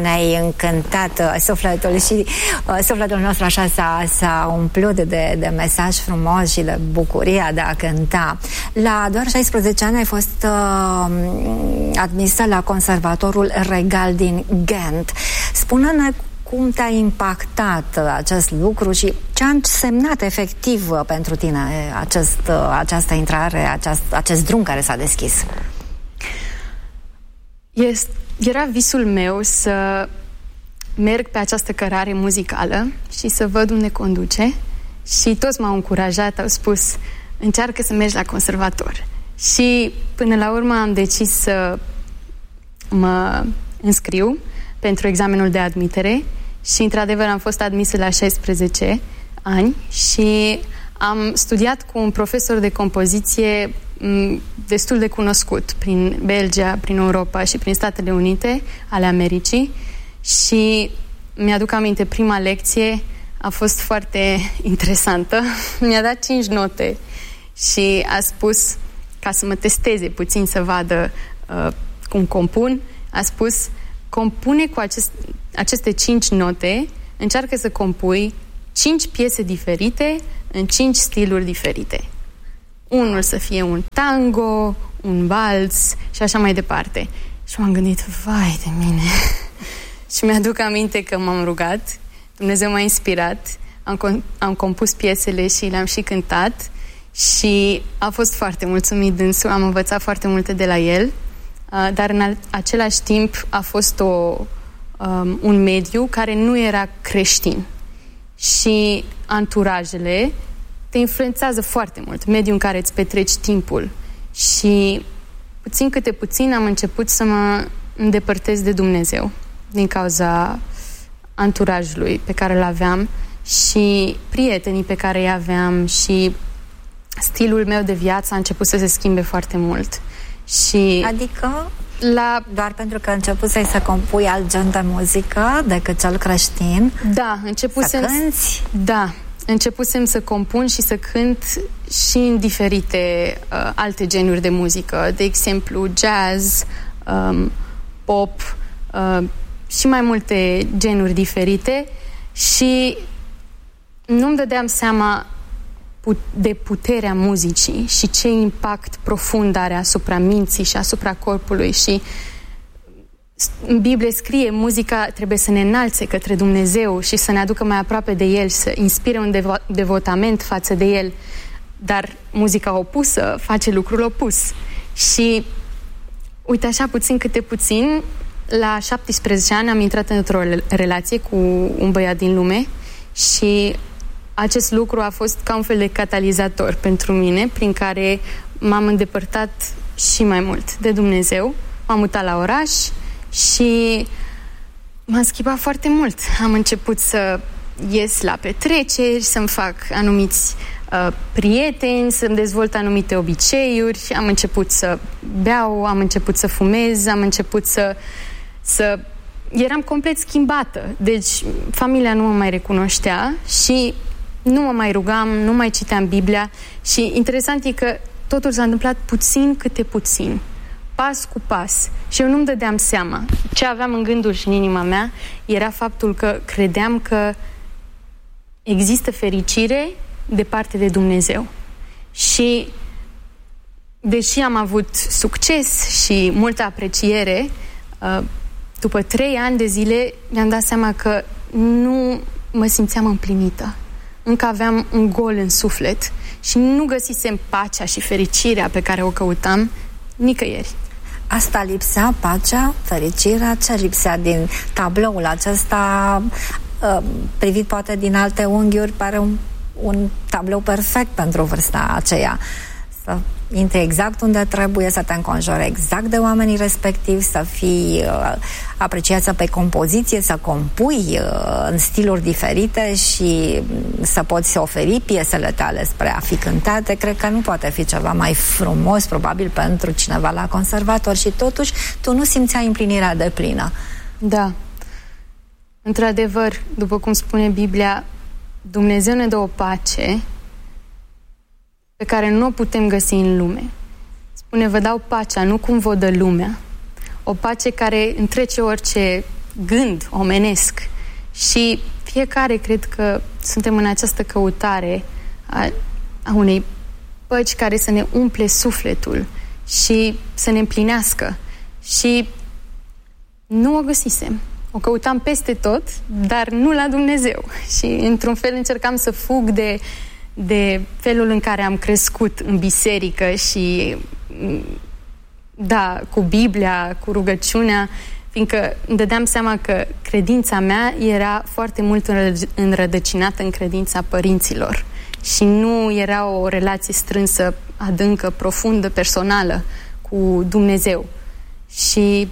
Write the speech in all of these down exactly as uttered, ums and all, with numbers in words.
ne-ai încântat sufletul și uh, sufletul nostru așa s-a, s-a umplut de, de mesaj frumos și de bucuria de a cânta. La doar șaisprezece ani ai fost uh, admisă la Conservatorul Regal din Ghent. Spune-ne cum te-a impactat acest lucru și ce a însemnat efectiv pentru tine acest, această intrare, acest, acest drum care s-a deschis? Este, era visul meu să merg pe această cărare muzicală și să văd unde conduce și toți m-au încurajat, au spus încearcă să mergi la conservator. Și până la urmă am decis să mă înscriu pentru examenul de admitere și într-adevăr am fost admisă la șaisprezece ani și am studiat cu un profesor de compoziție destul de cunoscut prin Belgia, prin Europa și prin Statele Unite ale Americii și mi-aduc aminte, prima lecție a fost foarte interesantă. Mi-a dat cinci note și a spus, ca să mă testeze puțin să vadă uh, cum compun, a spus compune cu acest, aceste cinci note, încearcă să compui cinci piese diferite în cinci stiluri diferite. Unul să fie un tango, un vals și așa mai departe. Și m-am gândit, vai de mine. Și mi-aduc aminte că m-am rugat, Dumnezeu m-a inspirat, am, am compus piesele și le-am și cântat și a fost foarte mulțumit dânsul, am învățat foarte multe de la el, dar în același timp a fost o, um, un mediu care nu era creștin și anturajele te influențează foarte mult, mediul în care îți petreci timpul și puțin câte puțin am început să mă îndepărtez de Dumnezeu din cauza anturajului pe care îl aveam și prietenii pe care îi aveam și stilul meu de viață a început să se schimbe foarte mult. Și adică? La... Doar pentru că începusei să compui alt gen de muzică decât cel creștin? Da, începusem... Să cânti? Da, începusem să compun și să cânt și în diferite uh, alte genuri de muzică, de exemplu jazz, um, pop uh, și mai multe genuri diferite și nu-mi dădeam seama de puterea muzicii și ce impact profund are asupra minții și asupra corpului și în Biblie scrie muzica trebuie să ne înalțe către Dumnezeu și să ne aducă mai aproape de El, să inspire un devo- devotament față de El, dar muzica opusă face lucrul opus și uite așa puțin câte puțin la șaptesprezece ani am intrat într-o relație cu un băiat din lume și acest lucru a fost ca un fel de catalizator pentru mine, prin care m-am îndepărtat și mai mult de Dumnezeu. M-am mutat la oraș și m-am schimbat foarte mult. Am început să ies la petreceri, să-mi fac anumiți uh, prieteni, să-mi dezvolt anumite obiceiuri, am început să beau, am început să fumez, am început să... să... eram complet schimbată. Deci familia nu mă mai recunoștea și nu mă mai rugam, nu mai citeam Biblia și interesant e că totul s-a întâmplat puțin câte puțin, pas cu pas și eu nu-mi dădeam seama. Ce aveam în gândul și în inima mea era faptul că credeam că există fericire de parte de Dumnezeu și deși am avut succes și multă apreciere, după trei ani de zile mi-am dat seama că nu mă simțeam împlinită. Încă aveam un gol în suflet și nu găsisem pacea și fericirea pe care o căutam nicăieri. Asta lipsea, pacea, fericirea? Ce lipsea din tabloul acesta, privit poate din alte unghiuri, pare un, un tablou perfect pentru vârsta aceea. Să intri exact unde trebuie, să te înconjori exact de oamenii respectivi, să fii uh, apreciată pe compoziție, să compui uh, în stiluri diferite și să poți oferi piesele tale spre a fi cântate. Cred că nu poate fi ceva mai frumos, probabil, pentru cineva la conservator și totuși tu nu simțeai împlinirea deplină. Da. Într-adevăr, după cum spune Biblia, Dumnezeu ne dă o pace pe care nu o putem găsi în lume. Spune, vă dau pacea, nu cum vă dă lumea. O pace care întrece orice gând omenesc. Și fiecare cred că suntem în această căutare a, a unei păci care să ne umple sufletul și să ne împlinească. Și nu o găsisem. O căutam peste tot, dar nu la Dumnezeu. Și într-un fel încercam să fug de, de felul în care am crescut în biserică și da, cu Biblia, cu rugăciunea, fiindcă îmi dădeam seama că credința mea era foarte mult înrădăcinată în credința părinților și nu era o relație strânsă, adâncă, profundă, personală cu Dumnezeu. Și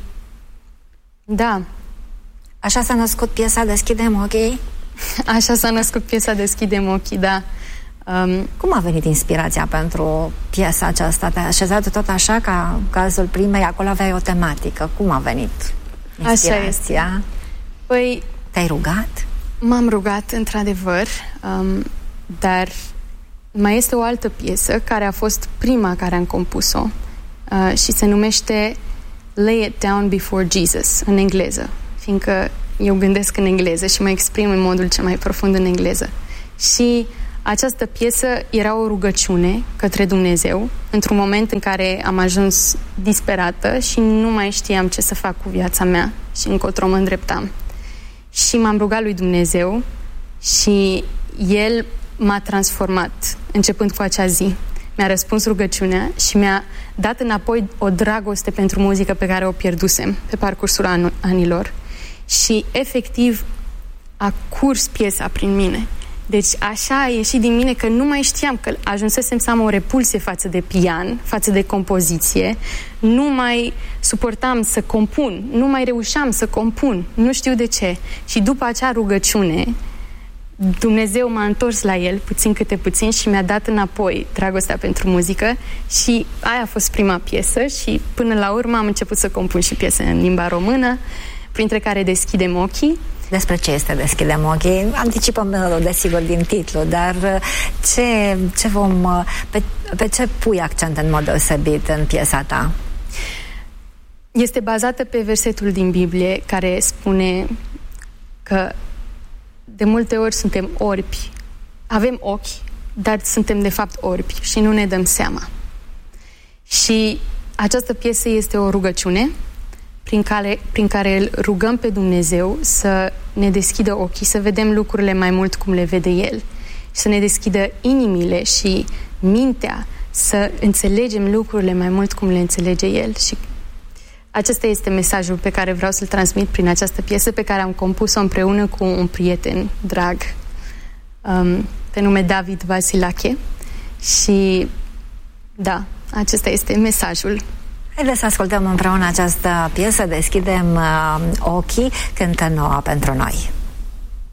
da. Așa s-a născut piesa Deschidem ochii? Așa s-a născut piesa Deschidem ochii, da. Um, Cum a venit inspirația pentru piesa aceasta? Te-ai așezat tot așa ca cazul primei, acolo aveai o tematică. Cum a venit inspirația? Așa este. Păi, te-ai rugat? M-am rugat, într-adevăr, um, dar mai este o altă piesă care a fost prima care am compus-o uh, și se numește Lay It Down Before Jesus, în engleză, fiindcă eu gândesc în engleză și mă exprim în modul cel mai profund în engleză. Și această piesă era o rugăciune către Dumnezeu într-un moment în care am ajuns disperată și nu mai știam ce să fac cu viața mea și încotro mă îndreptam. Și m-am rugat lui Dumnezeu și El m-a transformat începând cu acea zi. Mi-a răspuns rugăciunea și mi-a dat înapoi o dragoste pentru muzică pe care o pierdusem pe parcursul an- anilor. Și efectiv a curs piesa prin mine. Deci așa a ieșit din mine că nu mai știam, că ajunsesem să am o repulsie față de pian, față de compoziție, nu mai suportam să compun, nu mai reușeam să compun, nu știu de ce. Și după acea rugăciune, Dumnezeu m-a întors la El, puțin câte puțin, și mi-a dat înapoi dragostea pentru muzică și aia a fost prima piesă și până la urmă am început să compun și piese în limba română, printre care Deschidem ochii. Despre ce este Deschidem ochii? Anticipăm, desigur, din titlu, dar ce, ce vom, pe, pe ce pui accent în mod deosebit în piesa ta? Este bazată pe versetul din Biblie care spune că de multe ori suntem orbi. Avem ochi, dar suntem de fapt orbi și nu ne dăm seama. Și această piesă este o rugăciune prin care, prin care îl rugăm pe Dumnezeu să ne deschidă ochii, să vedem lucrurile mai mult cum le vede El, să ne deschidă inimile și mintea, să înțelegem lucrurile mai mult cum le înțelege El. Și acesta este mesajul pe care vreau să-l transmit prin această piesă pe care am compus-o împreună cu un prieten drag um, pe nume David Vasilache. Și da, acesta este mesajul. Haideți să ascultăm împreună această piesă, Deschidem uh, ochii, cântă Noa pentru noi.